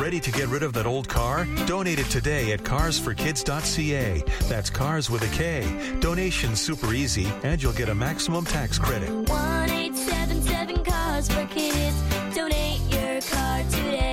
Ready to get rid of that old car? Donate it today at carsforkids.ca. That's cars with a K. Donation's super easy, and you'll get a maximum tax credit. 1-877 Cars for Kids. Donate your car today.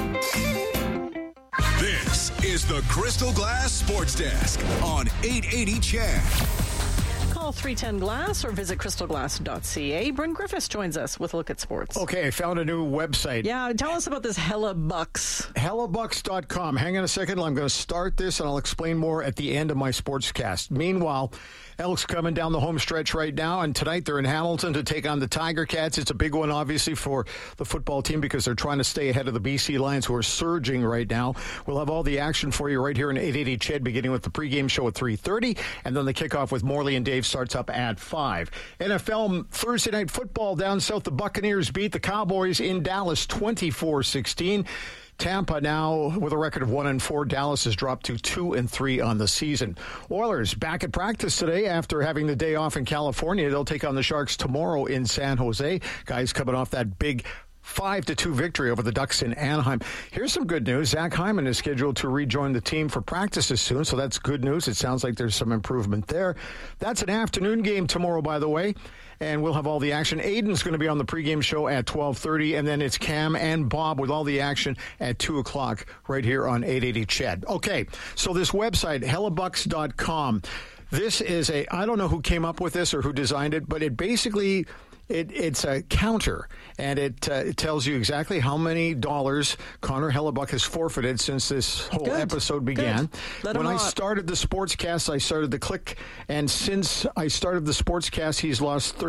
This is the Crystal Glass Sports Desk on 880 CHED. Call 310-GLASS or visit crystalglass.ca. Bryn Griffiths joins us with a look at sports. Okay, I found a new website. Yeah, tell us about this Hellebucks. Hellebucks.com. Hang on a second. I'm going to start this, and I'll explain more at the end of my sportscast. Meanwhile, Elks coming down the home stretch right now, and tonight they're in Hamilton to take on the Tiger Cats. It's a big one, obviously, for the football team because they're trying to stay ahead of the BC Lions, who are surging right now. We'll have all the action for you right here in 880 CHED, beginning with the pregame show at 3:30, and then the kickoff with Morley and Dave starts up at 5. NFL Thursday Night Football down south. The Buccaneers beat the Cowboys in Dallas 24-16. Tampa now with a record of 1-4. Dallas has dropped to 2-3 on the season. Oilers back at practice today after having the day off in California. They'll take on the Sharks tomorrow in San Jose. Guys coming off that big 5-2 victory over the Ducks in Anaheim. Here's some good news. Zach Hyman is scheduled to rejoin the team for practices soon, so that's good news. It sounds like there's some improvement there. That's an afternoon game tomorrow, by the way, and we'll have all the action. Aiden's going to be on the pregame show at 12:30, and then it's Cam and Bob with all the action at 2 o'clock right here on 880 CHED. Okay, so this website, hellebucks.com, this is I don't know who came up with this or who designed it, but it basically... It's a counter, and it tells you exactly how many dollars Connor Hellebuck has forfeited since this whole episode began. When I started the sportscast, I started the click, and since I started the sportscast, he's lost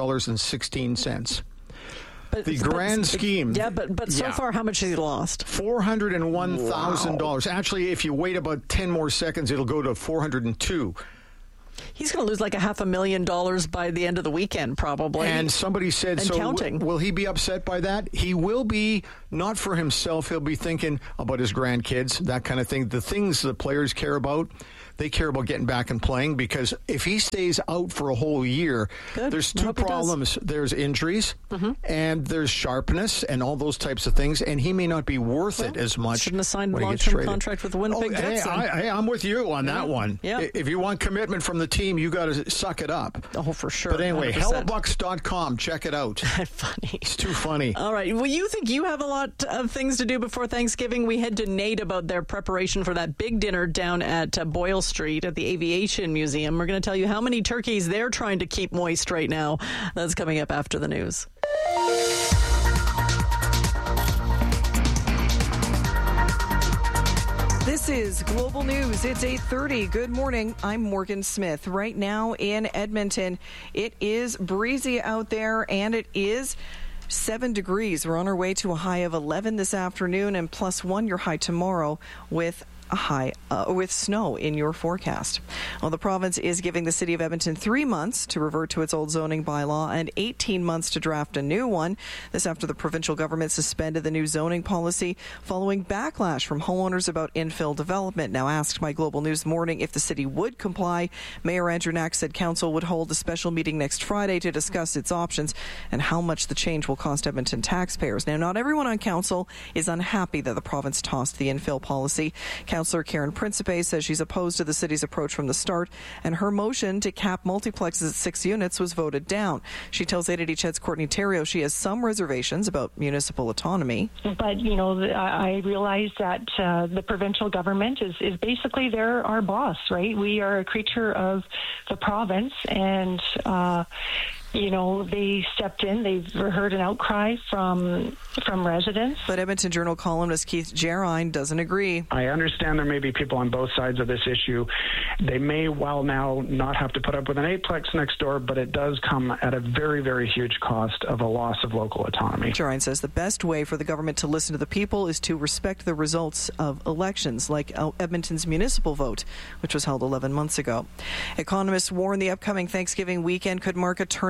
$35.16. The grand scheme. Yeah, but so far, how much has he lost? $401,000. Wow. Actually, if you wait about 10 more seconds, it'll go to $402,000. He's going to lose like $500,000 by the end of the weekend, probably. And somebody said, so counting. Will he be upset by that? He will be, not for himself. He'll be thinking about his grandkids, that kind of thing. The things the players care about, they care about getting back and playing, because if he stays out for a whole year, there's two problems. There's injuries, and there's sharpness, and all those types of things, and he may not be worth it as much. Shouldn't have signed a long-term contract with the Winnipeg Jets. I'm with you on that one. Yeah. If you want commitment from the team, you got to suck it up. Oh, for sure. But anyway, 100%. hellebucks.com. Check it out. Funny. It's too funny. All right. Well, you think you have a lot of things to do before Thanksgiving? We head to Nate about their preparation for that big dinner down at Boyle Street at the Aviation Museum. We're going to tell you how many turkeys they're trying to keep moist right now. That's coming up after the news. This is Global News. It's 8:30. Good morning. I'm Morgan Smith. Right now in Edmonton, it is breezy out there, and it is 7 degrees. We're on our way to a high of 11 this afternoon, and +1 your high tomorrow with a high with snow in your forecast. Well, the province is giving the city of Edmonton 3 months to revert to its old zoning bylaw and 18 months to draft a new one. This after the provincial government suspended the new zoning policy following backlash from homeowners about infill development. Now asked by Global News Morning if the city would comply, Mayor Andrew Knack said council would hold a special meeting next Friday to discuss its options and how much the change will cost Edmonton taxpayers. Now, not everyone on council is unhappy that the province tossed the infill policy. Councillor Karen Principe says she's opposed to the city's approach from the start, and her motion to cap multiplexes at 6 units was voted down. She tells 880 CHED's Courtney Theriault she has some reservations about municipal autonomy. But, you know, I realize that the provincial government is basically our boss, right? We are a creature of the province, and you know, they stepped in. They've heard an outcry from residents. But Edmonton Journal columnist Keith Jarine doesn't agree. I understand there may be people on both sides of this issue. They may well now not have to put up with an eightplex next door, but it does come at a very, very huge cost of a loss of local autonomy. Jarine says the best way for the government to listen to the people is to respect the results of elections, like Edmonton's municipal vote, which was held 11 months ago. Economists warn the upcoming Thanksgiving weekend could mark a turning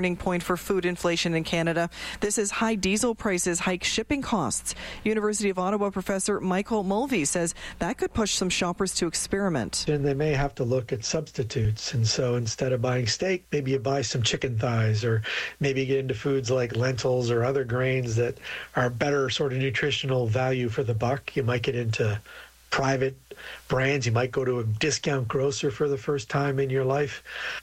turning point for food inflation in Canada. This is high diesel prices hike shipping costs. University of Ottawa professor Michael Mulvey says that could push some shoppers to experiment. And they may have to look at substitutes. And so instead of buying steak, maybe you buy some chicken thighs, or maybe get into foods like lentils or other grains that are better sort of nutritional value for the buck. You might get into private brands. You might go to a discount grocer for the first time in your life.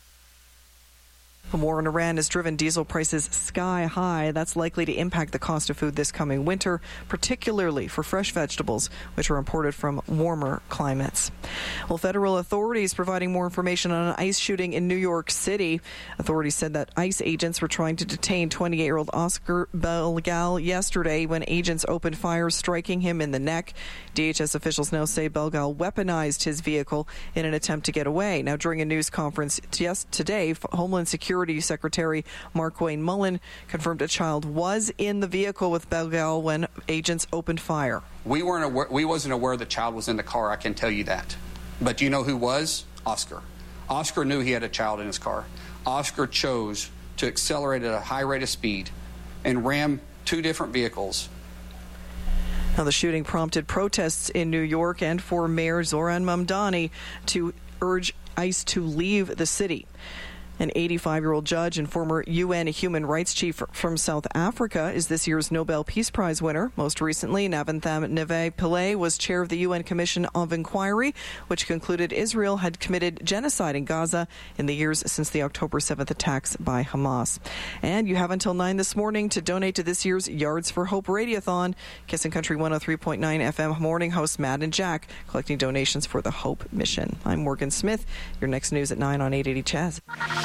The war in Iran has driven diesel prices sky high. That's likely to impact the cost of food this coming winter, particularly for fresh vegetables, which are imported from warmer climates. Well, federal authorities providing more information on an ICE shooting in New York City. Authorities said that ICE agents were trying to detain 28-year-old Oscar Belgal yesterday when agents opened fire, striking him in the neck. DHS officials now say Belgal weaponized his vehicle in an attempt to get away. Now, during a news conference today, Homeland Security Secretary Mark Wayne Mullen confirmed a child was in the vehicle with Belgal when agents opened fire. We wasn't aware the child was in the car, I can tell you that. But do you know who was? Oscar. Oscar knew he had a child in his car. Oscar chose to accelerate at a high rate of speed and ram two different vehicles. Now, the shooting prompted protests in New York and for Mayor Zoran Mamdani to urge ICE to leave the city. An 85-year-old judge and former UN human rights chief from South Africa is this year's Nobel Peace Prize winner. Most recently, Naventham Neve-Pillay was chair of the UN Commission of Inquiry, which concluded Israel had committed genocide in Gaza in the years since the October 7th attacks by Hamas. And you have until 9 this morning to donate to this year's Yards for Hope Radiothon. Kissin' Country 103.9 FM morning host Matt and Jack collecting donations for the Hope Mission. I'm Morgan Smith. Your next news at 9 on 880 Chaz.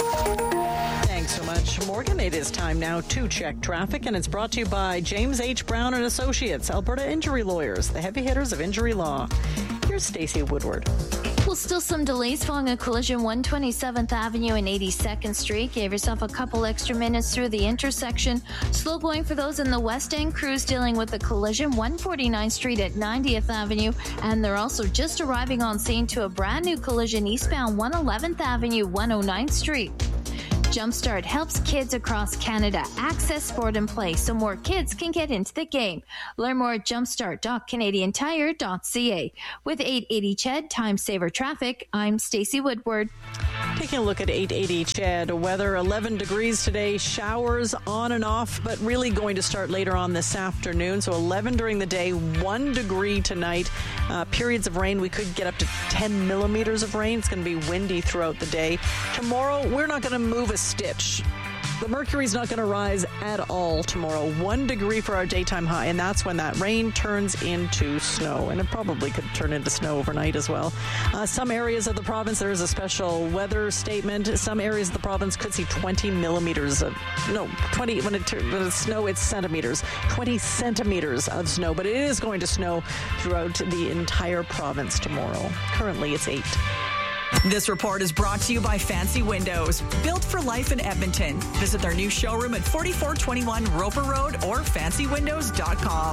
Thanks so much, Morgan. It is time now to check traffic, and it's brought to you by James H. Brown and Associates, Alberta Injury Lawyers, the heavy hitters of injury law. Here's Stacey Woodward. Well, still some delays following a collision 127th Avenue and 82nd Street. Gave yourself a couple extra minutes through the intersection. Slow going for those in the West End. Crews dealing with the collision 149th Street at 90th Avenue. And they're also just arriving on scene to a brand new collision eastbound 111th Avenue, 109th Street. Jumpstart helps kids across Canada access sport and play so more kids can get into the game. Learn more at jumpstart.canadiantire.ca. With 880 CHED Time Saver Traffic, I'm Stacey Woodward. Taking a look at 880 CHED weather, 11 degrees today, showers on and off, but really going to start later on this afternoon. So 11 during the day, 1 degree tonight. Periods of rain, we could get up to 10 millimeters of rain. It's going to be windy throughout the day. Tomorrow, we're not going to move a stitch. The mercury's not going to rise at all tomorrow. 1 degree for our daytime high, and that's when that rain turns into snow. And it probably could turn into snow overnight as well. Some areas of the province, there is a special weather statement. Some areas of the province could see 20 millimeters of, no, 20, when it's snow, it's centimeters. 20 centimeters of snow, but it is going to snow throughout the entire province tomorrow. Currently, it's 8. This report is brought to you by Fancy Windows, built for life in Edmonton. Visit their new showroom at 4421 Roper Road or fancywindows.com.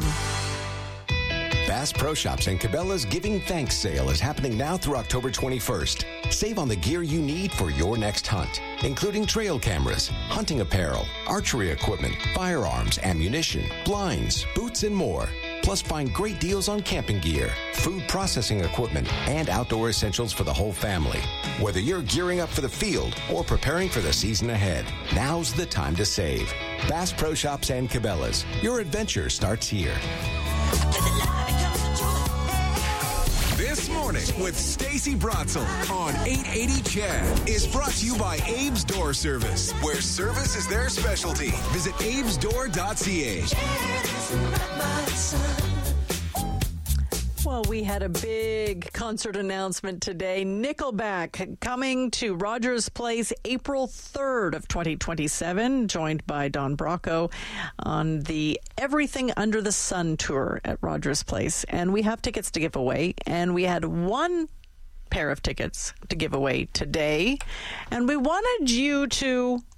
Bass Pro Shops and Cabela's Giving Thanks sale is happening now through October 21st. Save on the gear you need for your next hunt, including trail cameras, hunting apparel, archery equipment, firearms, ammunition, blinds, boots, and more. Plus, find great deals on camping gear, food processing equipment, and outdoor essentials for the whole family. Whether you're gearing up for the field or preparing for the season ahead, now's the time to save. Bass Pro Shops and Cabela's. Your adventure starts here. This Morning with Stacey Bratzel on 880 CHED is brought to you by Abe's Door Service, where service is their specialty. Visit abesdoor.ca. Well, we had a big concert announcement today. Nickelback coming to Rogers Place April 3rd of 2027, joined by Don Brocco on the Everything Under the Sun tour at Rogers Place. And we have tickets to give away, and we had one pair of tickets to give away today. And we wanted you to look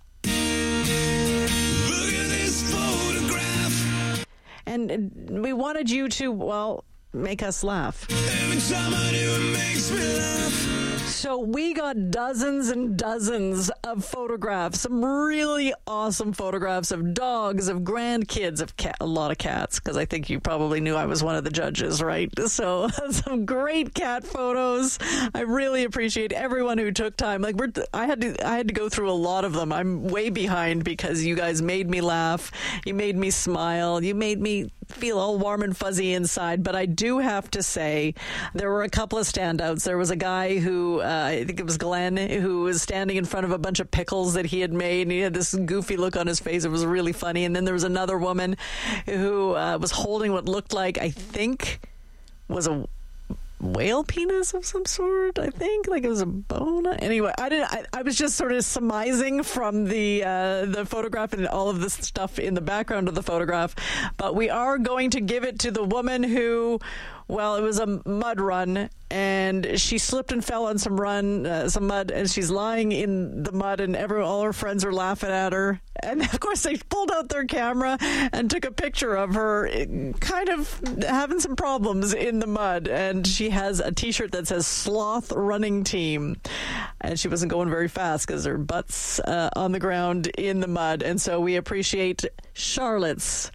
at this photograph. And we wanted you to, well, make us laugh. Every time I do, it makes me laugh. So we got dozens and dozens of photographs, some really awesome photographs of dogs, of grandkids, of a lot of cats, because I think you probably knew I was one of the judges, right? So some great cat photos. I really appreciate everyone who took time. Like I had to go through a lot of them. I'm way behind because you guys made me laugh. You made me smile. You made me feel all warm and fuzzy inside. But I do have to say there were a couple of standouts. There was a guy who, I think it was Glenn, who was standing in front of a bunch of pickles that he had made, and he had this goofy look on his face. It was really funny. And then there was another woman who was holding what looked like, I think, was a whale penis of some sort. I think like it was a bone. Anyway, I was just sort of surmising from the photograph and all of this stuff in the background of the photograph. But we are going to give it to the woman who, well, it was a mud run, and she slipped and fell on some mud, and she's lying in the mud, and all her friends are laughing at her. And of course, they pulled out their camera and took a picture of her kind of having some problems in the mud. And she has a T-shirt that says Sloth Running Team. And she wasn't going very fast because her butt's on the ground in the mud. And so we appreciate Charlotte's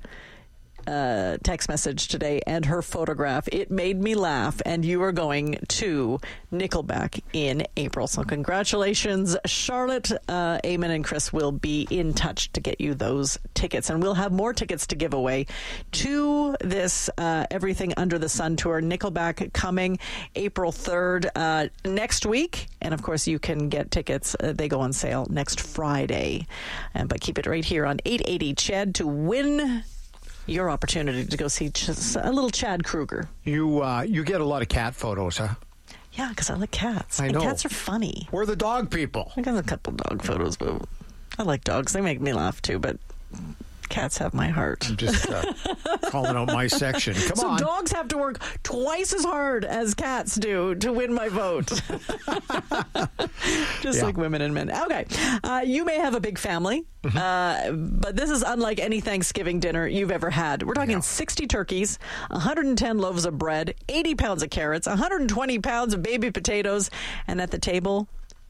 text message today and her photograph. It made me laugh, and you are going to Nickelback in April. So congratulations, Charlotte. Eamon and Chris will be in touch to get you those tickets, and we'll have more tickets to give away to this Everything Under the Sun tour. Nickelback coming April 3rd next week, and of course you can get tickets. They go on sale next Friday, but keep it right here on 880 CHED to win your opportunity to go see a little Chad Kruger. You get a lot of cat photos, huh? Yeah, because I like cats. I know. And cats are funny. We're the dog people. I got a couple dog photos, but I like dogs. They make me laugh too, but cats have my heart. I'm just calling out my section. Come on. So dogs have to work twice as hard as cats do to win my vote. Just like women and men. Okay. You may have a big family, but this is unlike any Thanksgiving dinner you've ever had. We're talking 60 turkeys, 110 loaves of bread, 80 pounds of carrots, 120 pounds of baby potatoes, and at the table,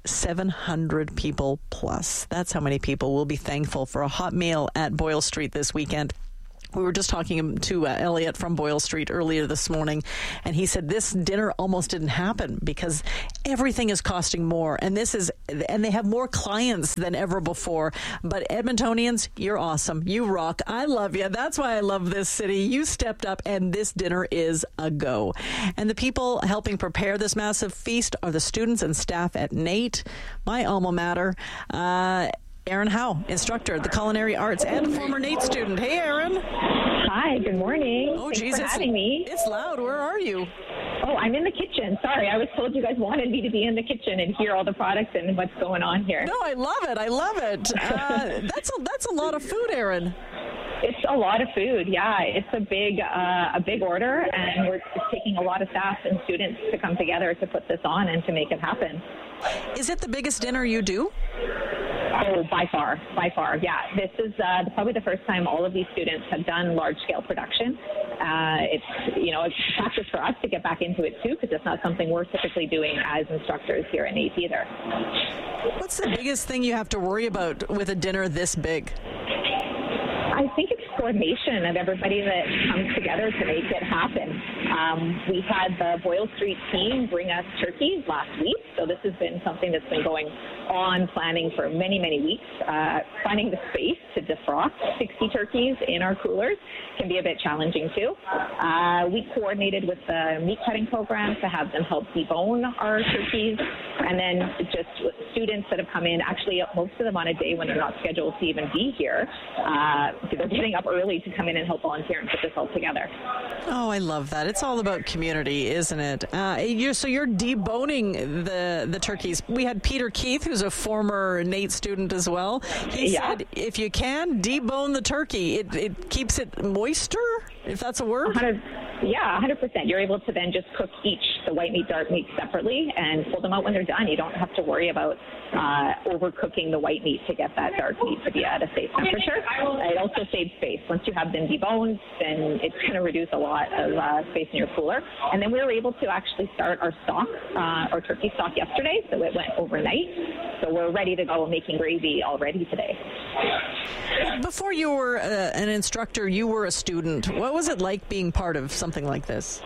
700 people plus. That's how many people will be thankful for a hot meal at Boyle Street this weekend. We were just talking to Elliot from Boyle Street earlier this morning, and he said this dinner almost didn't happen because everything is costing more, and they have more clients than ever before. But Edmontonians, you're awesome. You rock. I love you. That's why I love this city. You stepped up, and this dinner is a go. And the people helping prepare this massive feast are the students and staff at NAIT, my alma mater. Erin Howe, instructor at the Culinary Arts and former NAIT student. Hey, Erin. Hi, good morning. Oh, Thanks for having me. It's loud. Where are you? Oh, I'm in the kitchen. Sorry, I was told you guys wanted me to be in the kitchen and hear all the products and what's going on here. No, I love it. I love it. That's a lot of food, Erin. It's a lot of food, yeah. It's a big order, and we're taking a lot of staff and students to come together to put this on and to make it happen. Is it the biggest dinner you do? Oh, by far, yeah. This is probably the first time all of these students have done large-scale production. It's a practice for us to get back into it, too, because it's not something we're typically doing as instructors here in NAIT either. What's the biggest thing you have to worry about with a dinner this big? I think it's coordination of everybody that comes together to make it happen. We had the Boyle Street team bring us turkeys last week, so this has been something that's been going on planning for many, many weeks. Finding the space to defrost 60 turkeys in our coolers can be a bit challenging too. We coordinated with the meat cutting program to have them help debone our turkeys, and then just students that have come in, actually most of them on a day when they're not scheduled to even be here, they're getting up early to come in and help volunteer and put this all together. Oh, I love that. It's all about community, isn't it? You're deboning the turkeys. We had Peter Keith, who's a former NAIT student as well. He said if you can, debone the turkey. It keeps it moister, if that's a word. Yeah, 100%. You're able to then just cook the white meat, dark meat separately and pull them out when they're done. You don't have to worry about overcooking the white meat to get that dark meat to be at a safe temperature. It also saves space. Once you have them deboned, then it's going to reduce a lot of space in your cooler. And then we were able to actually start our stock, our turkey stock yesterday, so it went overnight. So we're ready to go making gravy already today. Before you were an instructor, you were a student. What was it like being part of something like this?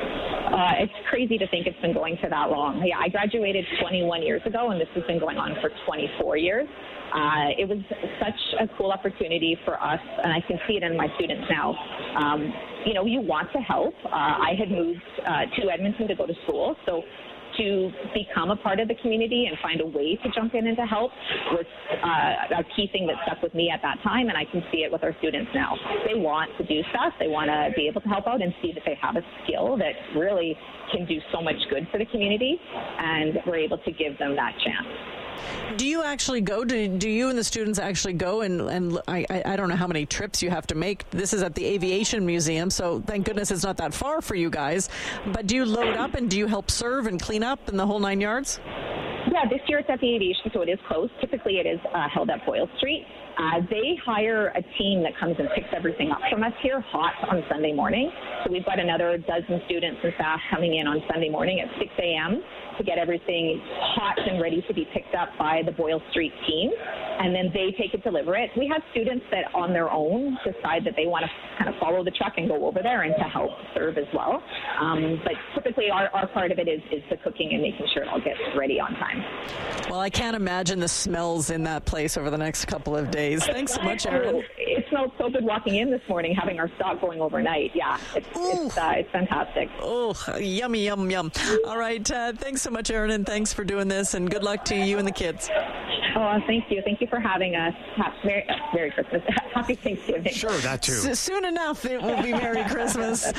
It's crazy to think it's been going for that long. Yeah, I graduated 21 years ago, and this has been going on for 24 years. It was such a cool opportunity for us, and I can see it in my students now. You want to help. I had moved to Edmonton to go to school, so to become a part of the community and find a way to jump in and to help was a key thing that stuck with me at that time, and I can see it with our students now. They want to do stuff. They want to be able to help out and see that they have a skill that really can do so much good for the community, and we're able to give them that chance. Do you actually go? Do you and the students actually go? And I don't know how many trips you have to make. This is at the Aviation Museum, so thank goodness it's not that far for you guys. But do you load up and do you help serve and clean up in the whole 9 yards? Yeah, this year it's at the Aviation, so it is close. Typically it is held at Boyle Street. They hire a team that comes and picks everything up from us here hot on Sunday morning. So we've got another dozen students and staff coming in on Sunday morning at 6 a.m. to get everything hot and ready to be picked up by the Boyle Street team. And then they take it, deliver it. We have students that on their own decide that they want to kind of follow the truck and go over there and to help serve as well. But typically our part of it is the cooking and making sure it all gets ready on time. Well, I can't imagine the smells in that place over the next couple of days. Thanks so much, Erin. It smelled so good walking in this morning, having our stock going overnight. Yeah, it's fantastic. Oh, yummy, yum, yum. All right, thanks so much, Erin, and thanks for doing this, and good luck to you and the kids. Oh, thank you. Thank you for having us. Merry Christmas. Happy Thanksgiving. Sure, that too. Soon enough, it will be Merry Christmas.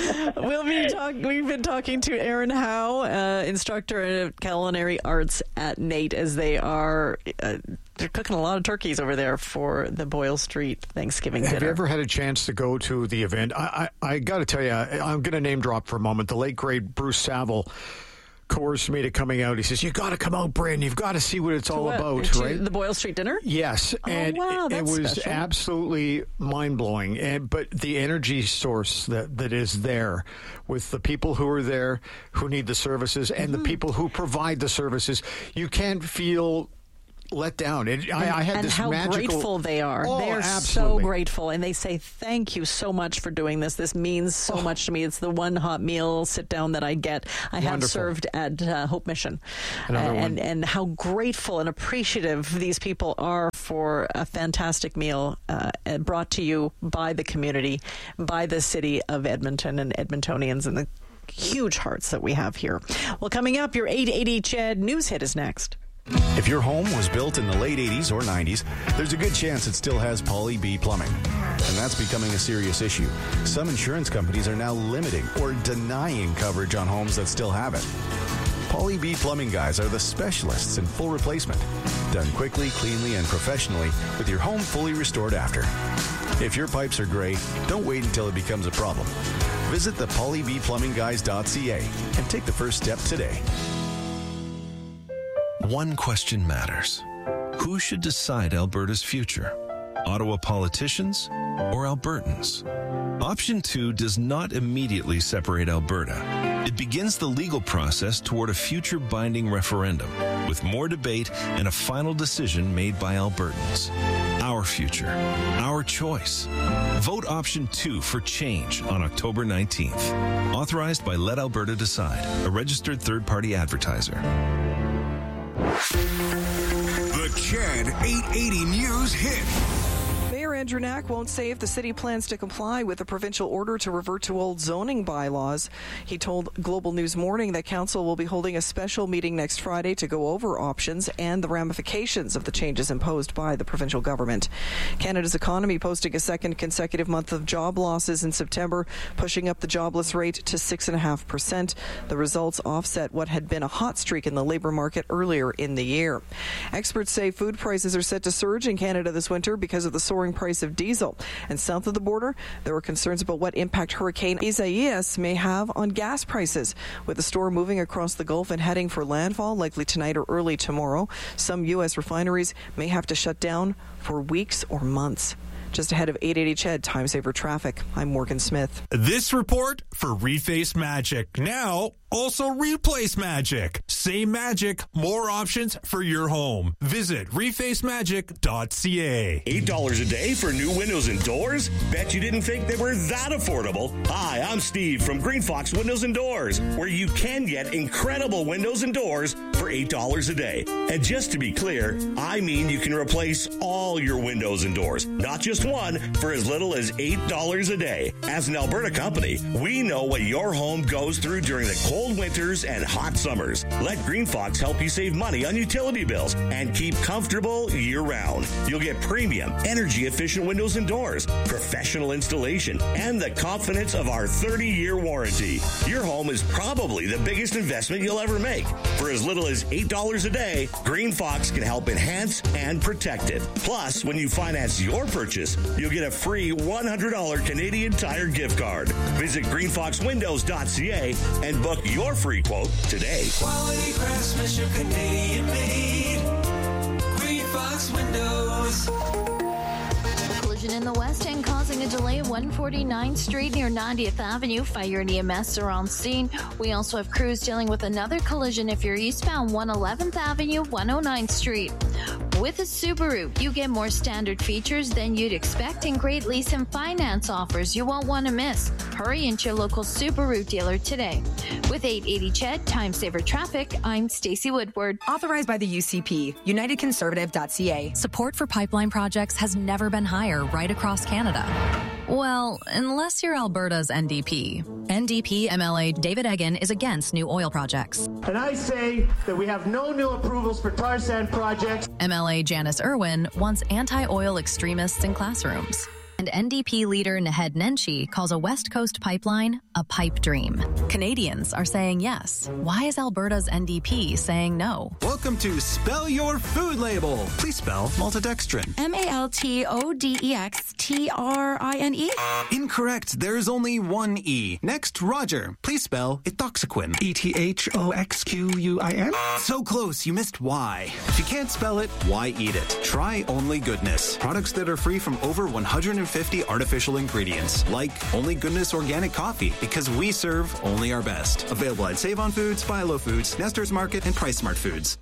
We've been talking to Erin Howe, instructor in culinary arts at NAIT, as they are they're cooking a lot of turkeys over there for the Boyle Street Thanksgiving dinner. Have you ever had a chance to go to the event? I got to tell you, I'm going to name drop for a moment. The late, great Bruce Saville coerced me to coming out. He says, you got to come out, Brandon. You've got to see what it's all about, right? The Boyle Street dinner? Yes. And wow, it was special. Absolutely mind-blowing. But the energy source that is there with the people who are there, who need the services, and the people who provide the services, you can't feel let down. I had this how magical... grateful they are. Oh, They're absolutely. so grateful, and they say thank you so much for doing this. This means so much to me. It's the one hot meal sit down that I get. I have Wonderful. served at Hope Mission, Another and how grateful and appreciative these people are for a fantastic meal brought to you by the community, by the city of Edmonton and Edmontonians, and the huge hearts that we have here. Well, coming up, your 880 CHED News Hit is next. If your home was built in the late 80s or 90s, there's a good chance it still has Pauly B Plumbing. And that's becoming a serious issue. Some insurance companies are now limiting or denying coverage on homes that still have it. Pauly B Plumbing guys are the specialists in full replacement. Done quickly, cleanly, and professionally with your home fully restored after. If your pipes are gray, don't wait until it becomes a problem. Visit the PaulyBPlumbingGuys.ca and take the first step today. One question matters. Who should decide Alberta's future? Ottawa politicians or Albertans? Option 2 does not immediately separate Alberta. It begins the legal process toward a future binding referendum, with more debate and a final decision made by Albertans. Our future, our choice. Vote Option 2 for change on October 19th. Authorized by Let Alberta Decide, a registered third-party advertiser. The CHED 880 News Hit. Mayor Andrew Knack won't say if the city plans to comply with a provincial order to revert to old zoning bylaws. He told Global News Morning that council will be holding a special meeting next Friday to go over options and the ramifications of the changes imposed by the provincial government. Canada's economy posting a second consecutive month of job losses in September, pushing up the jobless rate to 6.5%. The results offset what had been a hot streak in the labour market earlier in the year. Experts say food prices are set to surge in Canada this winter because of the soaring price price of diesel. And south of the border, there were concerns about what impact Hurricane Isaias may have on gas prices. With the storm moving across the Gulf and heading for landfall, likely tonight or early tomorrow, some U.S. refineries may have to shut down for weeks or months. Just ahead of 880 CHED Time Saver Traffic, I'm Morgan Smith. This report for Reface Magic. Now, also Replace Magic. Same magic, more options for your home. Visit refacemagic.ca. $8 a day for new windows and doors? Bet you didn't think they were that affordable. Hi, I'm Steve from Green Fox Windows and Doors, where you can get incredible windows and doors for $8 a day. And just to be clear, I mean you can replace all your windows and doors, not just one, for as little as $8 a day. As an Alberta company, we know what your home goes through during the cold winters and hot summers. Let Green Fox help you save money on utility bills and keep comfortable year-round. You'll get premium, energy-efficient windows and doors, professional installation, and the confidence of our 30-year warranty. Your home is probably the biggest investment you'll ever make. For as little as $8 a day, Green Fox can help enhance and protect it. Plus, when you finance your purchase, you'll get a free $100 Canadian Tire gift card. Visit greenfoxwindows.ca and book your free quote today. Quality craftsmanship, Canadian made. Green Fox Windows. Collision in the west end causing a delay at 149th Street near 90th Avenue. Fire and EMS are on scene. We also have crews dealing with another collision if you're eastbound 111th Avenue, 109th Street. With a Subaru, you get more standard features than you'd expect and great lease and finance offers you won't want to miss. Hurry into your local Subaru dealer today. With 880 CHED Time Saver Traffic, I'm Stacey Woodward. Authorized by the UCP, UnitedConservative.ca. Support for pipeline projects has never been higher right across Canada. Well, unless you're Alberta's NDP. NDP MLA David Eggen is against new oil projects. And I say that we have no new approvals for tar sand projects. MLA Janice Irwin wants anti-oil extremists in classrooms. And NDP leader Naheed Nenshi calls a West Coast pipeline a pipe dream. Canadians are saying yes. Why is Alberta's NDP saying no? Welcome to Spell Your Food Label. Please spell maltodextrin. MALTODEXTRINE? Incorrect. There's only one E. Next, Roger. Please spell etoxaquin. ETHOXQUIN? So close, you missed Y. If you can't spell it, why eat it? Try Only Goodness. Products that are free from over 150 artificial ingredients, like Only Goodness Organic Coffee, because we serve only our best. Available at Save On Foods, Philo Foods, Nestor's Market, and Price Smart Foods.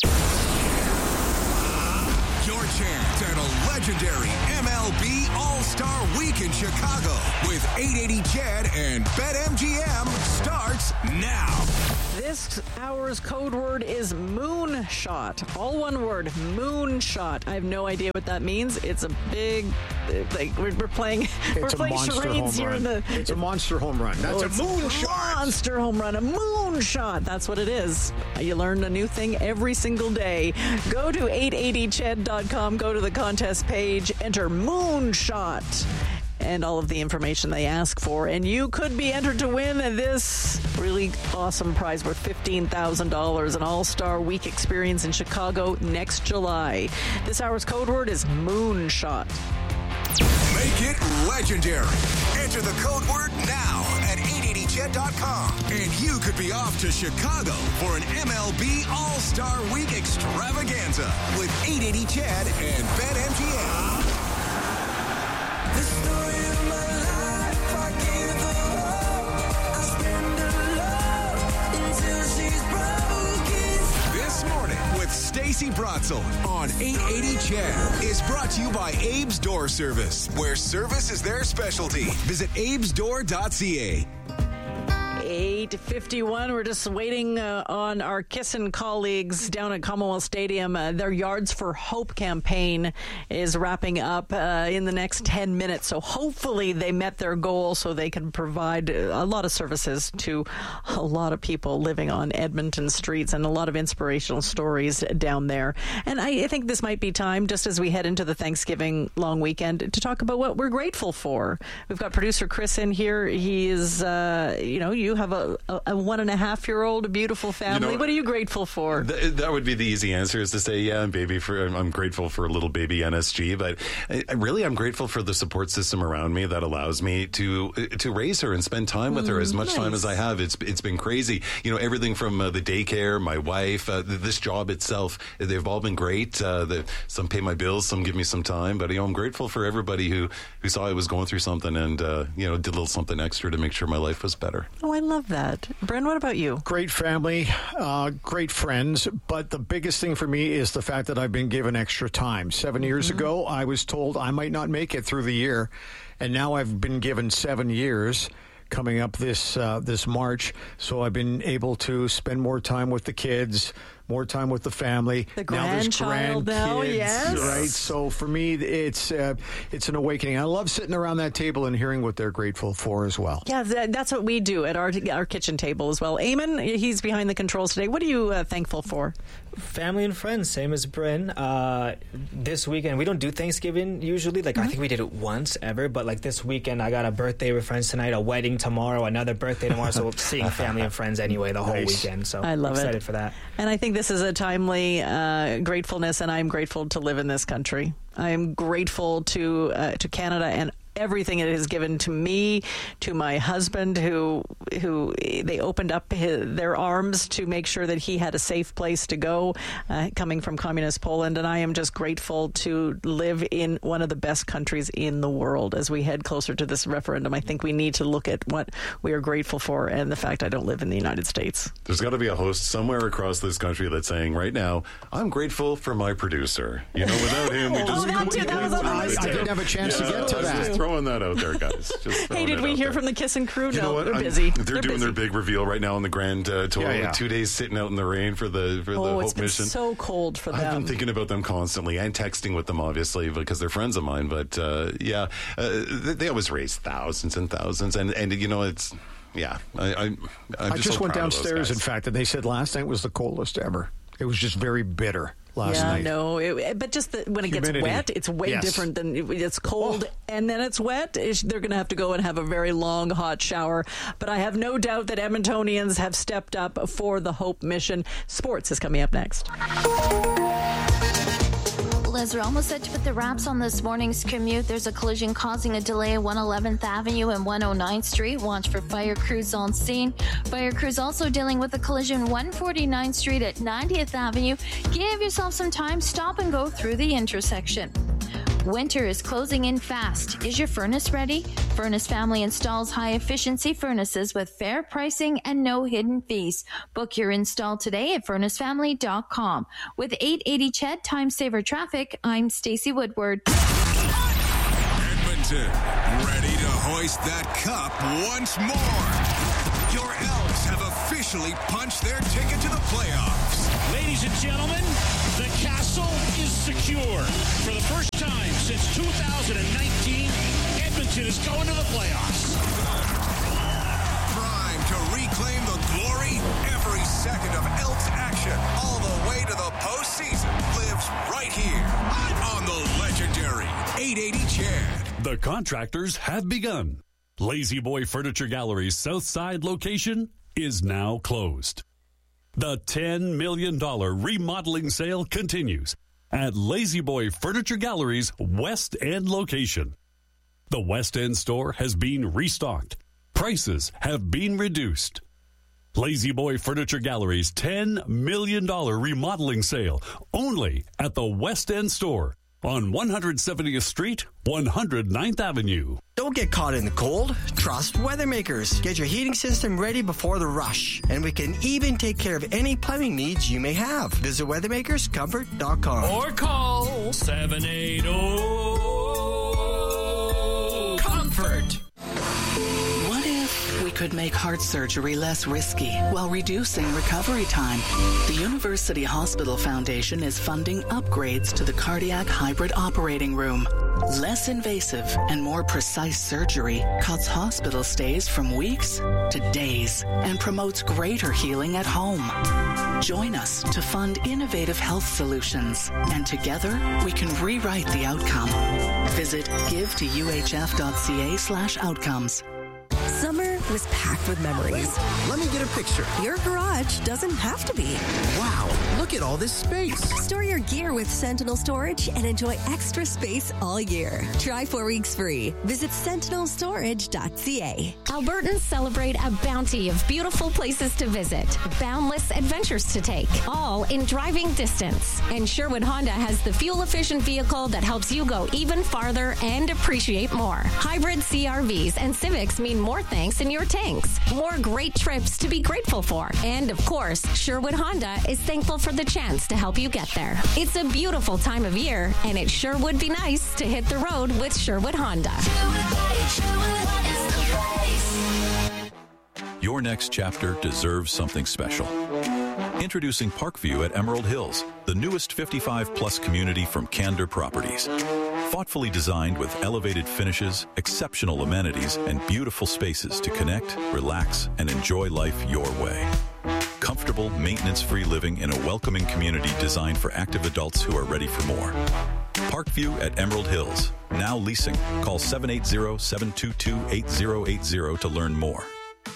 Your chance at a legendary MLB All-Star Week in Chicago with 880 CHED and BetMGM starts now. This hour's code word is moonshot. All one word, moonshot. I have no idea what that means. It's a big, like we're playing charades here in the. It's a monster home run. That's a moonshot. Monster home run, a moonshot. That's what it is. You learn a new thing every single day. Go to 880ched.com. Go to the contest page. Enter moonshot. And all of the information they ask for. And you could be entered to win this really awesome prize worth $15,000, an All-Star Week experience in Chicago next July. This hour's code word is moonshot. Make it legendary. Enter the code word now at 880ched.com. And you could be off to Chicago for an MLB All-Star Week extravaganza with 880 CHED and BetMGM. The story of my life, I gave her up. I spend her love until she's broken. This morning with Stacey Bratzel on 880 CHED is brought to you by Abe's Door Service, where service is their specialty. Visit abesdoor.ca. 8:51. We're just waiting on our Kissin' colleagues down at Commonwealth Stadium. Their Yards for Hope campaign is wrapping up in the next 10 minutes. So hopefully they met their goal so they can provide a lot of services to a lot of people living on Edmonton streets and a lot of inspirational stories down there. And I think this might be time, just as we head into the Thanksgiving long weekend, to talk about what we're grateful for. We've got producer Chris in here. He is, you have a a 1.5-year-old, a beautiful family. What are you grateful for? That would be the easy answer, is to say, yeah, I'm grateful for a little baby NSG, but I'm grateful for the support system around me that allows me to raise her and spend time with her as much time as I have. It's been crazy. Everything from the daycare, my wife, this job itself, they've all been great. Some pay my bills, some give me some time, but I'm grateful for everybody who saw I was going through something and did a little something extra to make sure my life was better. Oh, I love that. Bryn, what about you? Great family, great friends, but the biggest thing for me is the fact that I've been given extra time. 7 years ago, I was told I might not make it through the year, and now I've been given 7 years coming up this March, so I've been able to spend more time with the kids, more time with the family. The grandchild now, yes. Right? So for me, it's an awakening. I love sitting around that table and hearing what they're grateful for as well. Yeah, that's what we do at our kitchen table as well. Eamon, he's behind the controls today. What are you thankful for? Family and friends, same as Bryn. This weekend, we don't do Thanksgiving usually. I think we did it once ever, but this weekend, I got a birthday with friends tonight, a wedding tomorrow, another birthday tomorrow. So seeing family and friends anyway the whole weekend. So I love excited for that. And I think this is a timely gratefulness, and I'm grateful to live in this country. I am grateful to Canada and everything it has given to me, to my husband, who they opened up their arms to make sure that he had a safe place to go, coming from communist Poland. And I am just grateful to live in one of the best countries in the world. As we head closer to this referendum, I think we need to look at what we are grateful for and the fact I don't live in the United States. There's got to be a host somewhere across this country that's saying right now, I'm grateful for my producer. Without him, we just I didn't have a chance to get to that. Throwing that out there, guys. Hey, did we hear from the Kiss and Crew? You know what? They're busy. They're doing their big reveal right now on the Grand Tour. Yeah. 2 days sitting out in the rain for the Hope it's been Mission. So cold for them. I've been thinking about them constantly and texting with them, obviously, because they're friends of mine. But they always raise thousands and thousands, and it's. Yeah, I just so went proud of those downstairs, guys. in fact, and they said last night was the coldest ever. It was just very bitter last night. But just when it gets wet, it's way different than it's cold and then it's wet. They're going to have to go and have a very long, hot shower. But I have no doubt that Edmontonians have stepped up for the Hope Mission. Sports is coming up next. Liz, we're almost set to put the wraps on this morning's commute. There's a collision causing a delay at 111th Avenue and 109th Street. Watch for fire crews on scene. Fire crews also dealing with a collision 149th Street at 90th Avenue. Give yourself some time. Stop and go through the intersection. Winter is closing in fast. Is your furnace ready? Furnace Family installs high-efficiency furnaces with fair pricing and no hidden fees. Book your install today at furnacefamily.com. With 880 Ched Time Saver Traffic, I'm Stacey Woodward. Edmonton, ready to hoist that cup once more. Your Elks have officially punched their ticket to the playoffs. Ladies and gentlemen, the castle is secure. For the first time since 2019, Edmonton is going to the playoffs. Prime to reclaim the glory. Every second of Elks action, all the way to the postseason, lives right here on the legendary 880 Chad. The contractors have begun. Lazy Boy Furniture Gallery's Southside location is now closed. The $10 million remodeling sale continues at Lazy Boy Furniture Gallery's West End location. The West End store has been restocked. Prices have been reduced. Lazy Boy Furniture Gallery's $10 million remodeling sale only at the West End store on 170th Street, 109th Avenue. Don't get caught in the cold. Trust Weathermakers. Get your heating system ready before the rush. And we can even take care of any plumbing needs you may have. Visit weathermakerscomfort.com. Or call 780-COMFORT. What if we could make heart surgery less risky while reducing recovery time? The University Hospital Foundation is funding upgrades to the cardiac hybrid operating room. Less invasive and more precise surgery cuts hospital stays from weeks to days and promotes greater healing at home. Join us to fund innovative health solutions, and together we can rewrite the outcome. Visit givetoUHF.ca/outcomes. Summer was packed with memories. Let me picture. Your garage doesn't have to be. Wow, look at all this space. Store your gear with Sentinel Storage and enjoy extra space all year. Try 4 weeks free. Visit sentinelstorage.ca. Albertans celebrate a bounty of beautiful places to visit, boundless adventures to take, all in driving distance. And Sherwood Honda has the fuel-efficient vehicle that helps you go even farther and appreciate more. Hybrid CRVs and Civics mean more thanks in your tanks, more great trips to be grateful for. And of course, Sherwood Honda is thankful for the chance to help you get there. It's a beautiful time of year, and it sure would be nice to hit the road with Sherwood Honda. Your next chapter deserves something special. Introducing Parkview at Emerald Hills, the newest 55-plus community from Candor Properties. Thoughtfully designed with elevated finishes, exceptional amenities, and beautiful spaces to connect, relax, and enjoy life your way. Comfortable, maintenance-free living in a welcoming community designed for active adults who are ready for more. Parkview at Emerald Hills. Now leasing. Call 780-722-8080 to learn more.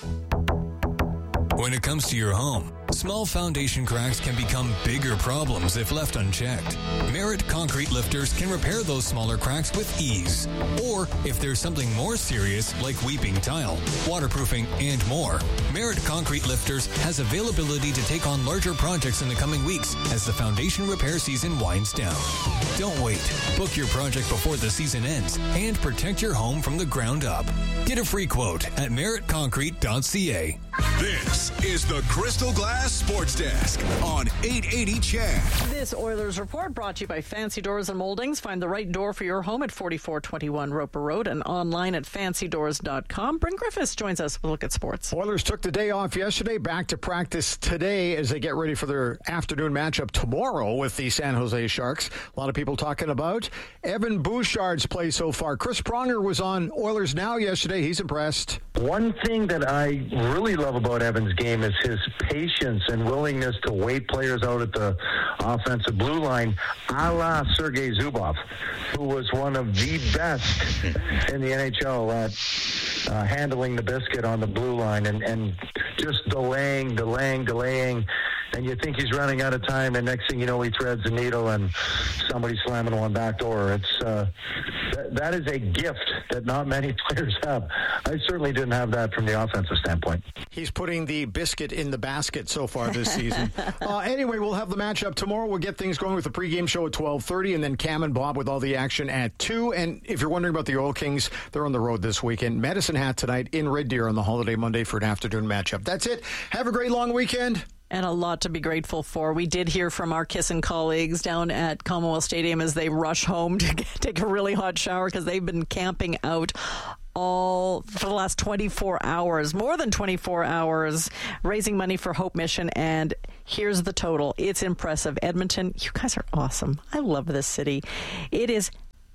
When it comes to your home, small foundation cracks can become bigger problems if left unchecked. Merit Concrete Lifters can repair those smaller cracks with ease. Or if there's something more serious like weeping tile, waterproofing, and more, Merit Concrete Lifters has availability to take on larger projects in the coming weeks as the foundation repair season winds down. Don't wait. Book your project before the season ends and protect your home from the ground up. Get a free quote at meritconcrete.ca. This is the Crystal Glass Sports Desk on 880 Chad. This Oilers report brought to you by Fancy Doors and Moldings. Find the right door for your home at 4421 Roper Road and online at fancydoors.com. Bryn Griffiths joins us with a look at sports. Oilers took the day off yesterday, back to practice today as they get ready for their afternoon matchup tomorrow with the San Jose Sharks. A lot of people talking about Evan Bouchard's play so far. Chris Pronger was on Oilers Now yesterday. He's impressed. One thing that I really love about Evan's game is his patience and willingness to wait players out at the offensive blue line, a la Sergei Zubov, who was one of the best in the NHL at handling the biscuit on the blue line and just delaying. And you think he's running out of time, and next thing you know, he threads the needle and somebody's slamming one back door. It's that is a gift that not many players have. I certainly didn't have that from the offensive standpoint. He's putting the biscuit in the basket so far this season. Anyway, we'll have the matchup tomorrow. We'll get things going with the pregame show at 12:30, and then Cam and Bob with all the action at 2. And if you're wondering about the Oil Kings, they're on the road this weekend. Medicine Hat tonight in Red Deer on the holiday Monday for an afternoon matchup. That's it. Have a great long weekend. And a lot to be grateful for. We did hear from our Kissin' colleagues down at Commonwealth Stadium as they rush home to take a really hot shower because they've been camping out for the last 24 hours, more than 24 hours, raising money for Hope Mission. And here's the total. It's impressive. Edmonton, you guys are awesome. I love this city. It is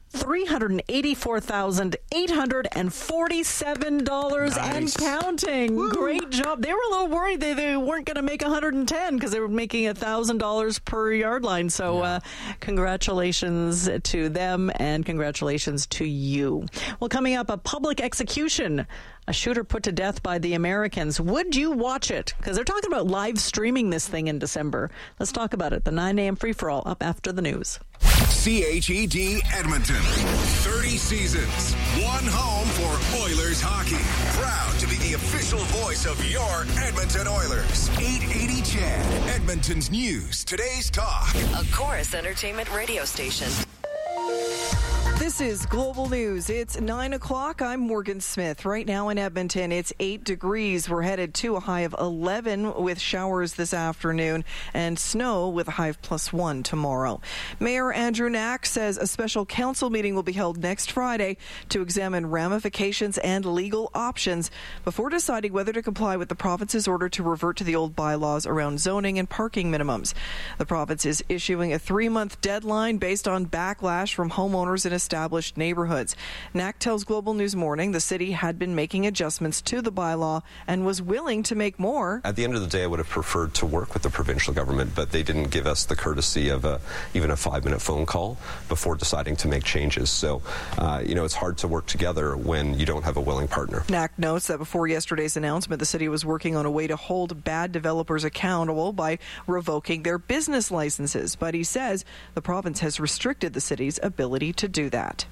$384,847 and counting. Woo. Great job. They were a little worried they weren't going to make $110 because they were making $1,000 per yard line. So congratulations to them and congratulations to you. Well, coming up, a public execution. A shooter put to death by the Americans. Would you watch it? Because they're talking about live streaming this thing in December. Let's talk about it. The 9 a.m. free-for-all up after the news. CHED Edmonton. 30 seasons. One home for Oilers hockey. Proud to be the official voice of your Edmonton Oilers. 880 Chad. Edmonton's news. Today's talk. A Chorus Entertainment radio station. This is Global News. It's 9 o'clock. I'm Morgan Smith. Right now in Edmonton, it's 8 degrees. We're headed to a high of 11 with showers this afternoon and snow with a high of +1 tomorrow. Mayor Andrew Knack says a special council meeting will be held next Friday to examine ramifications and legal options before deciding whether to comply with the province's order to revert to the old bylaws around zoning and parking minimums. The province is issuing a 3-month deadline based on backlash from homeowners and establishments established neighborhoods. NAC tells Global News Morning the city had been making adjustments to the bylaw and was willing to make more. At the end of the day, I would have preferred to work with the provincial government, but they didn't give us the courtesy of even a 5-minute phone call before deciding to make changes. So, it's hard to work together when you don't have a willing partner. NAC notes that before yesterday's announcement, the city was working on a way to hold bad developers accountable by revoking their business licenses. But he says the province has restricted the city's ability to do that.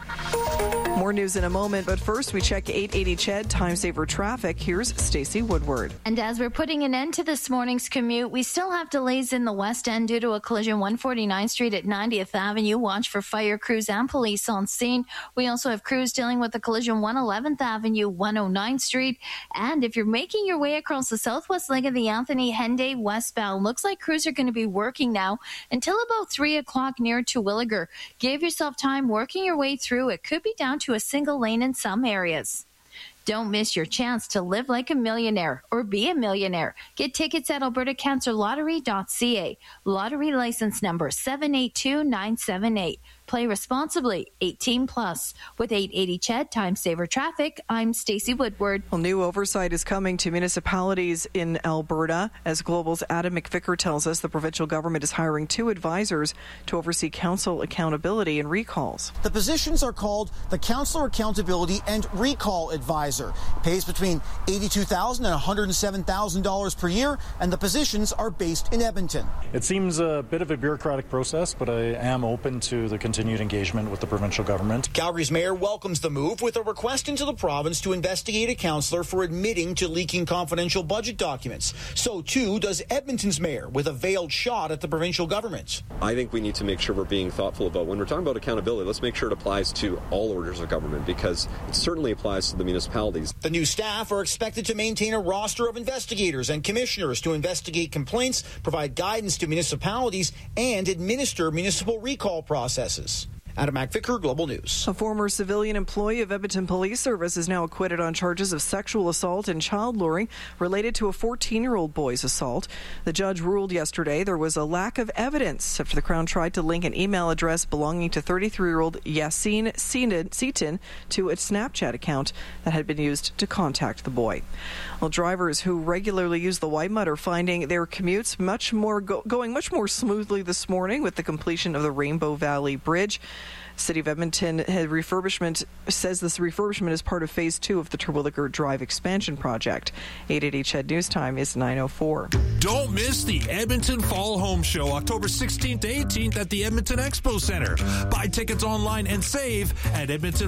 More news in a moment, but first we check 880 CHED Time Saver traffic. Here's Stacey Woodward. And as we're putting an end to this morning's commute, we still have delays in the West End due to a collision 149th Street at 90th Avenue. Watch for fire crews and police on scene. We also have crews dealing with a collision 111th Avenue, 109th Street. And if you're making your way across the southwest leg of the Anthony Henday westbound, looks like crews are going to be working now until about 3 o'clock near Terwilliger. Give yourself time working your way through. It could be down to a single lane in some areas. Don't miss your chance to live like a millionaire or be a millionaire. Get tickets at albertacancerlottery.ca. Lottery license number 782978. Play responsibly. 18 plus. With 880 CHED Time Saver Traffic, I'm Stacey Woodward. Well, new oversight is coming to municipalities in Alberta. As Global's Adam McVicker tells us, the provincial government is hiring 2 advisors to oversee council accountability and recalls. The positions are called the Councillor Accountability and Recall Advisor. It pays between $82,000 and $107,000 per year, and the positions are based in Edmonton. It seems a bit of a bureaucratic process, but I am open to the continued engagement with the provincial government. Calgary's mayor welcomes the move with a request into the province to investigate a councillor for admitting to leaking confidential budget documents. So too does Edmonton's mayor, with a veiled shot at the provincial government. I think we need to make sure we're being thoughtful about when we're talking about accountability. Let's make sure it applies to all orders of government, because it certainly applies to the municipalities. The new staff are expected to maintain a roster of investigators and commissioners to investigate complaints, provide guidance to municipalities, and administer municipal recall processes. Adam McVicker, Global News. A former civilian employee of Edmonton Police Service is now acquitted on charges of sexual assault and child luring related to a 14-year-old boy's assault. The judge ruled yesterday there was a lack of evidence after the Crown tried to link an email address belonging to 33-year-old Yassine Seaton to a Snapchat account that had been used to contact the boy. Well, drivers who regularly use the Whitemud are finding their commutes going much more smoothly this morning with the completion of the Rainbow Valley Bridge. City of Edmonton says this refurbishment is part of Phase 2 of the Terwilliger Drive expansion project. 880 CHED News Time is 9:04. Don't miss the Edmonton Fall Home Show, October 16th to 18th at the Edmonton Expo Center. Buy tickets online and save at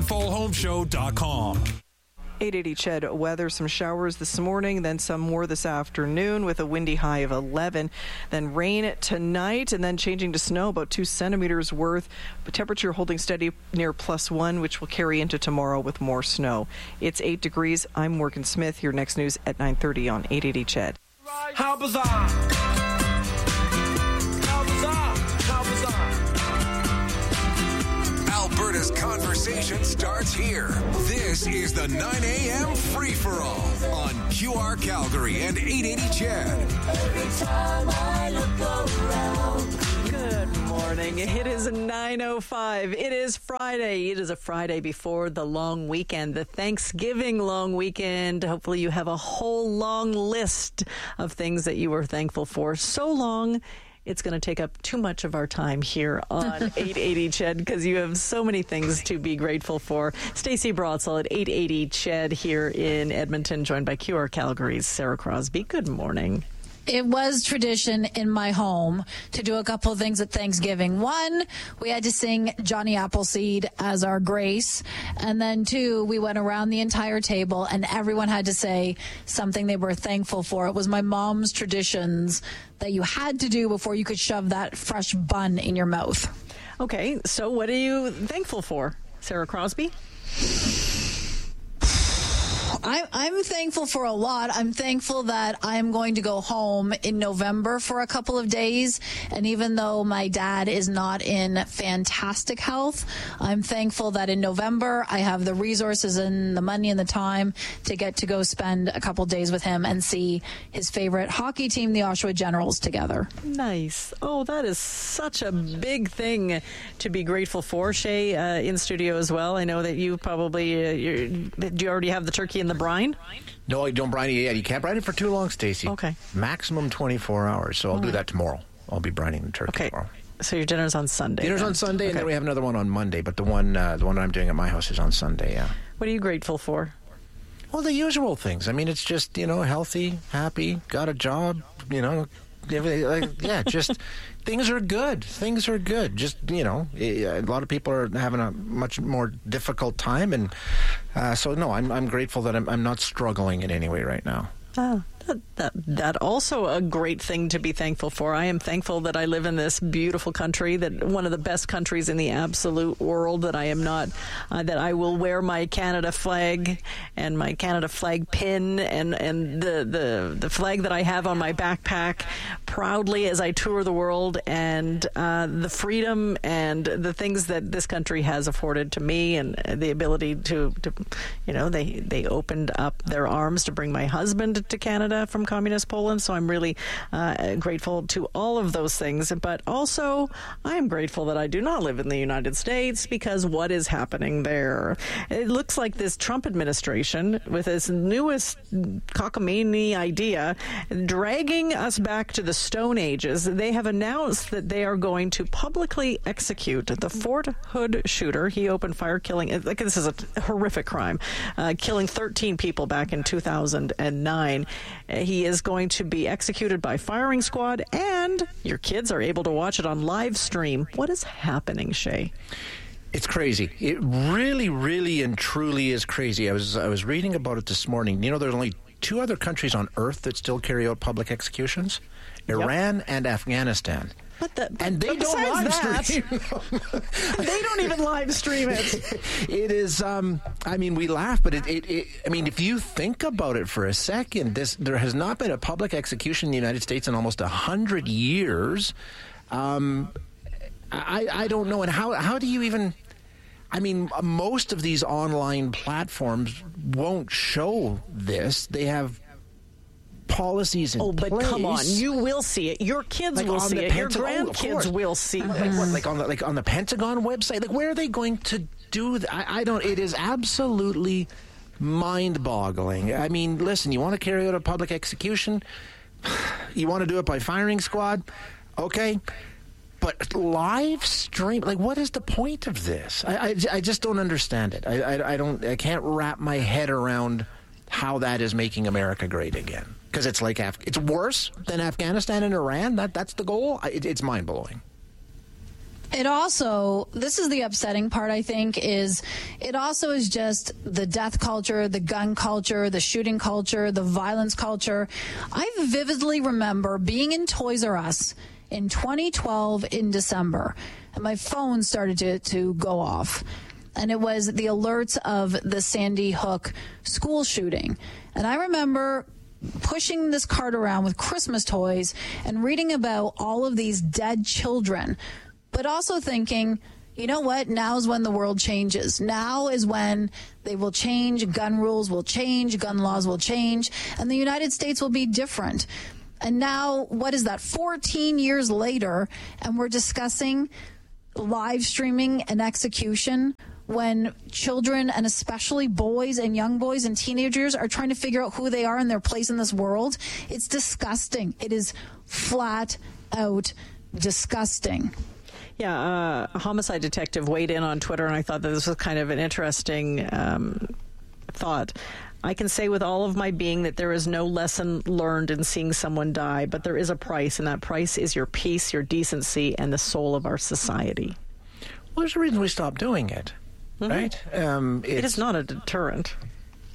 EdmontonFallHomeShow.com. 880 CHED weather, some showers this morning, then some more this afternoon with a windy high of 11. Then rain tonight and then changing to snow, about 2 centimeters worth. But temperature holding steady near +1, which will carry into tomorrow with more snow. It's 8 degrees. I'm Morgan Smith. Your next news at 9:30 on 880 CHED. How bizarre! How bizarre! How bizarre! Alberta's conversation starts here. This is the 9 a.m. free-for-all on QR Calgary and 880 CHED. Every time I look around. Good morning. It is 9:05. It is Friday. It is a Friday before the long weekend, the Thanksgiving long weekend. Hopefully you have a whole long list of things that you were thankful for. So long, it's going to take up too much of our time here on 880 CHED because you have so many things to be grateful for. Stacey Brotzel at 880 CHED here in Edmonton, joined by QR Calgary's Sarah Crosby. Good morning. It was tradition in my home to do a couple of things at Thanksgiving. One, we had to sing Johnny Appleseed as our grace. And then 2, we went around the entire table and everyone had to say something they were thankful for. It was my mom's traditions that you had to do before you could shove that fresh bun in your mouth. Okay, so what are you thankful for, Sarah Crosby? I'm thankful for a lot. I'm thankful that I'm going to go home in November for a couple of days. And even though my dad is not in fantastic health, I'm thankful that in November I have the resources and the money and the time to get to go spend a couple days with him and see his favorite hockey team, the Oshawa Generals, together. Nice. Oh, that is such a big thing to be grateful for. Shay, in studio as well. I know that you probably, do you already have the turkey in the brine? No, I don't brine it yet. You can't brine it for too long, Stacey. Okay. Maximum 24 hours. So I'll do that tomorrow. I'll be brining the turkey tomorrow. So your dinner's on Sunday. Dinner's on Sunday, and then we have another one on Monday. But the one I'm doing at my house is on Sunday, yeah. What are you grateful for? Well, the usual things. I mean, it's just, healthy, happy, got a job, just things are good. Things are good. Just, a lot of people are having a much more difficult time. And so, no, I'm grateful that I'm not struggling in any way right now. Oh, that also a great thing to be thankful for. I am thankful that I live in this beautiful country, that one of the best countries in the absolute world, that I am not, that I will wear my Canada flag and my Canada flag pin and the flag that I have on my backpack proudly as I tour the world, and the freedom and the things that this country has afforded to me, and the ability to they opened up their arms to bring my husband to Canada from communist Poland, so I'm really grateful to all of those things. But also, I am grateful that I do not live in the United States, because what is happening there? It looks like this Trump administration, with its newest cockamamie idea, dragging us back to the Stone Ages. They have announced that they are going to publicly execute the Fort Hood shooter. He opened fire, killing, this is a horrific crime, killing 13 people back in 2009. He is going to be executed by firing squad, and your kids are able to watch it on live stream. What is happening, Shay? It's crazy. It really, really and truly is crazy. I was reading about it this morning. There's only 2 other countries on earth that still carry out public executions: Iran and Afghanistan. And they don't live stream. They don't even live stream it. It is, we laugh, but if you think about it for a second, there has not been a public execution in the United States in almost 100 years. I don't know. And how do you even... most of these online platforms won't show this. They have policies in place. But come on, you will see it. Your kids will see it. Your grandkids will see it. On the Pentagon website. Where are they going to do that? I don't. It is absolutely mind-boggling. Listen, you want to carry out a public execution? You want to do it by firing squad? Okay. But live stream, what is the point of this? I just don't understand it. I can't wrap my head around how that is making America great again. Because it's it's worse than Afghanistan and Iran. That's the goal. It's mind blowing. It also, this is the upsetting part, I think, is it also is just the death culture, the gun culture, the shooting culture, the violence culture. I vividly remember being in Toys R Us in 2012 in December, and my phone started to go off. And it was the alerts of the Sandy Hook school shooting. And I remember pushing this cart around with Christmas toys and reading about all of these dead children, but also thinking, you know what? Now is when the world changes. Now is when they will change. Gun rules will change. Gun laws will change. And the United States will be different. And now, what is that? 14 years later, and we're discussing live streaming an execution when children, and especially boys and young boys and teenagers, are trying to figure out who they are and their place in this world. It's disgusting. It is flat out disgusting. Yeah, a homicide detective weighed in on Twitter, and I thought that this was kind of an interesting thought. I can say with all of my being that there is no lesson learned in seeing someone die, but there is a price, and that price is your peace, your decency, and the soul of our society. Well, there's a reason we stopped doing it, right? It is not a deterrent.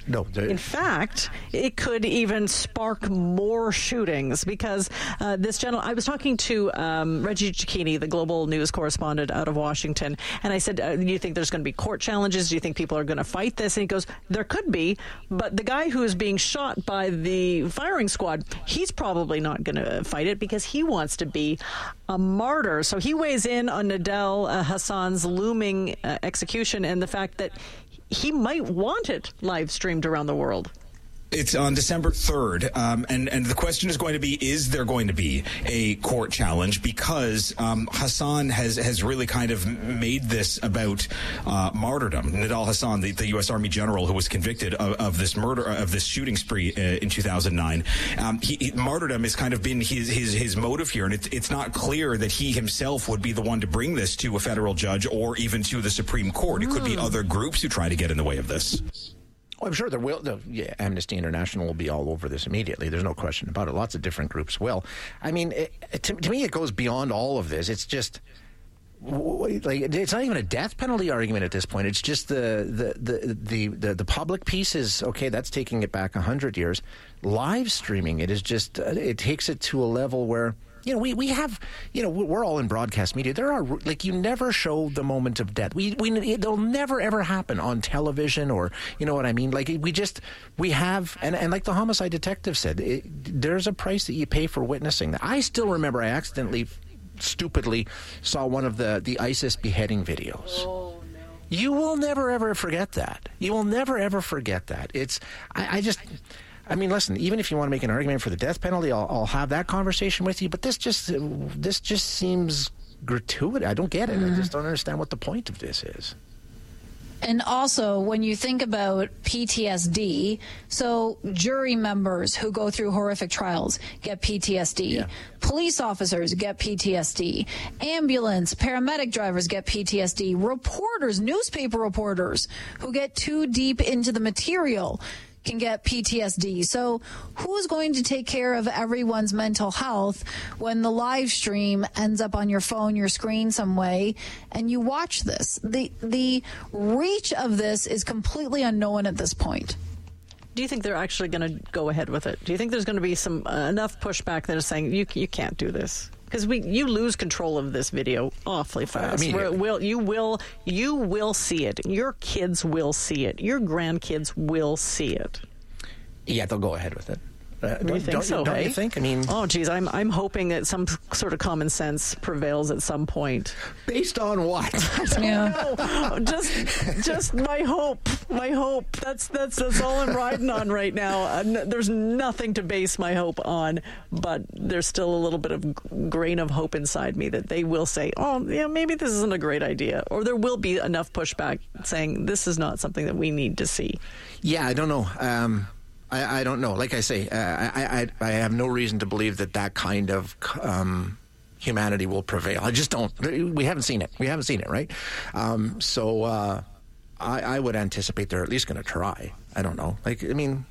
No. In fact, it could even spark more shootings because this gentleman, I was talking to Reggie Cicchini, the global news correspondent out of Washington, and I said, do you think there's going to be court challenges? Do you think people are going to fight this? And he goes, there could be, but the guy who is being shot by the firing squad, he's probably not going to fight it because he wants to be a martyr. So he weighs in on Nidal Hassan's looming execution and the fact that he might want it live streamed around the world. It's on December 3rd, and the question is going to be, is there going to be a court challenge? Because Hassan has really kind of made this about martyrdom. Nidal Hassan, the U.S. Army general who was convicted of this murder, of this shooting spree in 2009, martyrdom has kind of been his motive here, and it's not clear that he himself would be the one to bring this to a federal judge or even to the Supreme Court. It could be other groups who try to get in the way of this. Well, I'm sure there will. Amnesty International will be all over this immediately. There's no question about it. Lots of different groups will. I mean, to me, it goes beyond all of this. It's just like it's not even a death penalty argument at this point. It's just the public piece is okay. That's taking it back 100 years. Live streaming it is just it takes it to a level where. We have, we're all in broadcast media. There are, you never show the moment of death. They'll never, ever happen on television or, you know what I mean? We have, and like the homicide detective said, there's a price that you pay for witnessing that. I still remember I accidentally, stupidly saw one of the ISIS beheading videos. Oh, no. You will never, ever forget that. You will never, ever forget that. I mean, listen, even if you want to make an argument for the death penalty, I'll have that conversation with you. But this just seems gratuitous. I don't get it. I just don't understand what the point of this is. And also, when you think about PTSD, so jury members who go through horrific trials get PTSD. Yeah. Police officers get PTSD. Ambulance, paramedic drivers get PTSD. Reporters, newspaper reporters who get too deep into the material can get PTSD. So who's going to take care of everyone's mental health when the live stream ends up on your phone, your screen some way, and you watch this? The reach of this is completely unknown at this point. Do you think they're actually going to go ahead with it? Do you think there's going to be some enough pushback that is saying you can't do this? Because you lose control of this video awfully fast. You will see it. Your kids will see it. Your grandkids will see it. Yeah, they'll go ahead with it. Don't you think? I mean, oh, geez, I'm hoping that some sort of common sense prevails at some point. Based on what? No, just my hope. My hope. That's all I'm riding on right now. There's nothing to base my hope on, but there's still a little bit of grain of hope inside me that they will say, oh, yeah, maybe this isn't a great idea, or there will be enough pushback saying this is not something that we need to see. Yeah, I don't know. I don't know. Like I say, I have no reason to believe that kind of humanity will prevail. I just don't. We haven't seen it. Right? So I would anticipate they're at least going to try. I don't know. I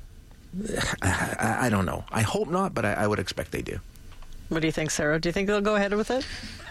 don't know. I hope not, but I would expect they do. What do you think, Sarah? Do you think they'll go ahead with it?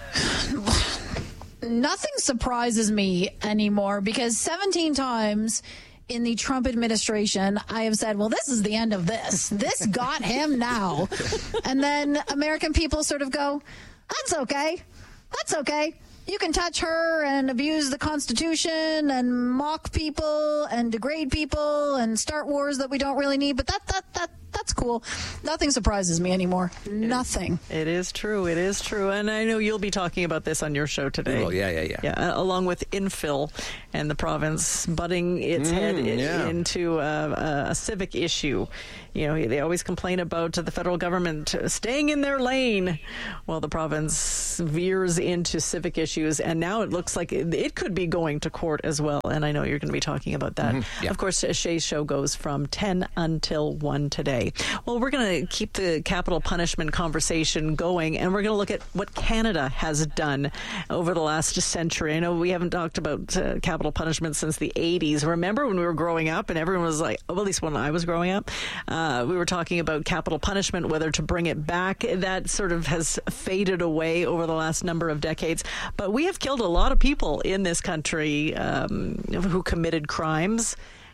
Nothing surprises me anymore because 17 times in the Trump administration, I have said, well, this is the end of this. This got him now. And then American people sort of go, that's okay. That's okay. You can touch her and abuse the Constitution and mock people and degrade people and start wars that we don't really need. But that's cool. Nothing surprises me anymore. Nothing. It is true. It is true. And I know you'll be talking about this on your show today. Oh, yeah. Along with infill and the province butting its head into a civic issue. They always complain about the federal government staying in their lane while the province veers into civic issues. And now it looks like it could be going to court as well. And I know you're going to be talking about that. Mm-hmm. Yeah. Of course, Shay's show goes from 10 until 1 today. Well, we're going to keep the capital punishment conversation going, and we're going to look at what Canada has done over the last century. I know we haven't talked about capital punishment since the 80s. Remember when we were growing up and everyone was like, well, at least when I was growing up, we were talking about capital punishment, whether to bring it back. That sort of has faded away over the last number of decades. But we have killed a lot of people in this country who committed crimes.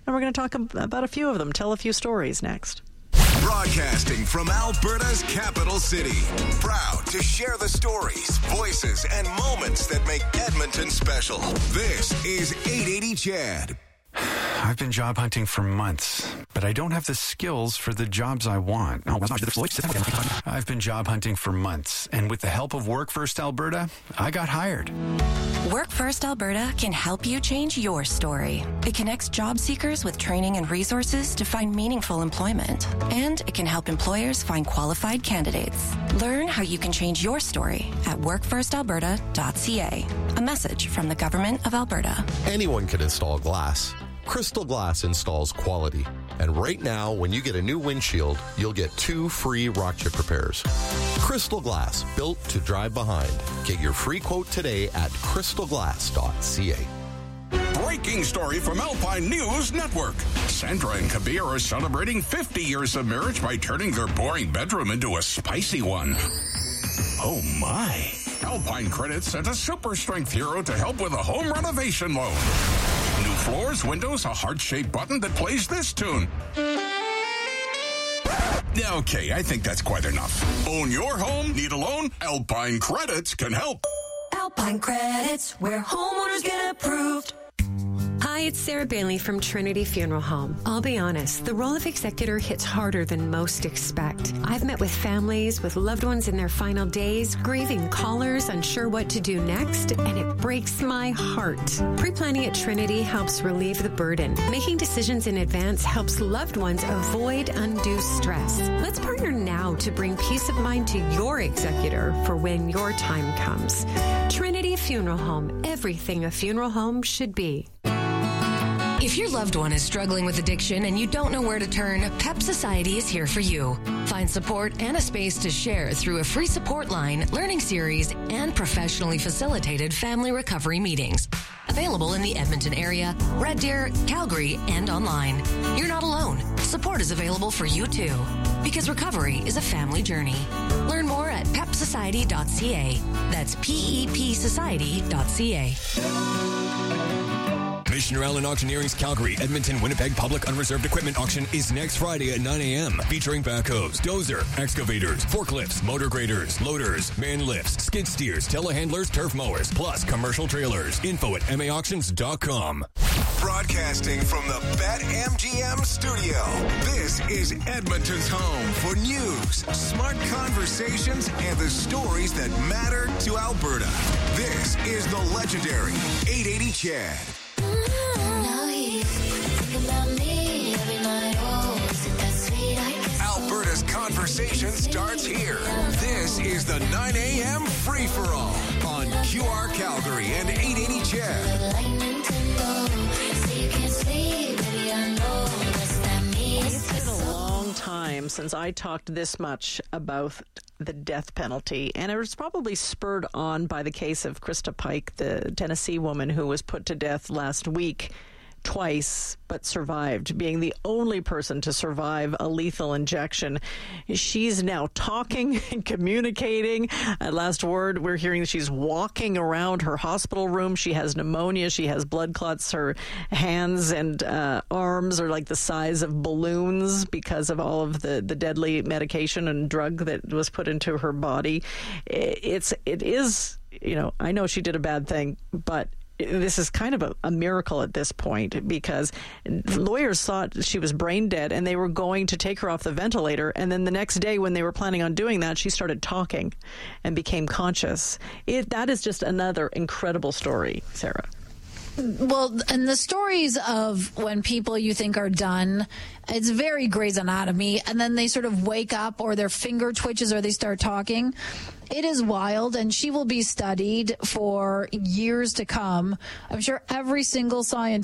And we're going to talk about a few of them, tell a few stories next. Broadcasting from Alberta's capital city. Proud to share the stories, voices, and moments that make Edmonton special. This is 880 CHED. I've been job hunting for months, but I don't have the skills for the jobs I want. I've been job hunting for months, and with the help of Work First Alberta, I got hired. Work First Alberta can help you change your story. It connects job seekers with training and resources to find meaningful employment. And it can help employers find qualified candidates. Learn how you can change your story at workfirstalberta.ca. A message from the Government of Alberta. Anyone can install glass. Crystal Glass installs quality. And right now, when you get a new windshield, you'll get 2 free rock chip repairs. Crystal Glass, built to drive behind. Get your free quote today at crystalglass.ca. Breaking story from Alpine News Network. Sandra and Kabir are celebrating 50 years of marriage by turning their boring bedroom into a spicy one. Oh my. Alpine Credit sent a super strength hero to help with a home renovation loan. New floors, windows, a heart-shaped button that plays this tune. Okay, I think that's quite enough. Own your home? Need a loan? Alpine Credits can help. Alpine Credits, where homeowners get approved. Hi, it's Sarah Bailey from Trinity Funeral Home. I'll be honest, the role of executor hits harder than most expect. I've met with families with loved ones in their final days, grieving callers, unsure what to do next, and it breaks my heart. Pre-planning at Trinity helps relieve the burden. Making decisions in advance helps loved ones avoid undue stress. Let's partner now to bring peace of mind to your executor for when your time comes. Trinity Funeral Home, everything a funeral home should be. If your loved one is struggling with addiction and you don't know where to turn, PEP Society is here for you. Find support and a space to share through a free support line, learning series, and professionally facilitated family recovery meetings. Available in the Edmonton area, Red Deer, Calgary, and online. You're not alone. Support is available for you too. Because recovery is a family journey. Learn more at pepsociety.ca. That's PEPsociety.ca. Commissioner Allen Auctioneering's Calgary, Edmonton, Winnipeg Public Unreserved Equipment Auction is next Friday at 9 a.m. featuring backhoes, dozer, excavators, forklifts, motor graders, loaders, man lifts, skid steers, telehandlers, turf mowers, plus commercial trailers. Info at maauctions.com. Broadcasting from the BetMGM studio, this is Edmonton's home for news, smart conversations, and the stories that matter to Alberta. This is the legendary 880 CHED. Alberta's conversation starts here. This is the 9 a.m. free-for-all on QR Calgary and 880 CHED. It's been a long time since I talked this much about the death penalty, and it was probably spurred on by the case of Krista Pike, the Tennessee woman who was put to death last week twice but survived, being the only person to survive a lethal injection. She's now talking and communicating. At last word, we're hearing that she's walking around her hospital room. She has pneumonia. She has blood clots. Her hands and arms are like the size of balloons because of all of the deadly medication and drug that was put into her body. It is, you know, I know she did a bad thing, but this is kind of a miracle at this point, because lawyers thought she was brain dead and they were going to take her off the ventilator. And then the next day when they were planning on doing that, she started talking and became conscious. That is just another incredible story, Sarah. Well, and the stories of when people you think are done, it's very Grey's Anatomy, and then they sort of wake up or their finger twitches or they start talking. It is wild, and she will be studied for years to come. I'm sure every single scientist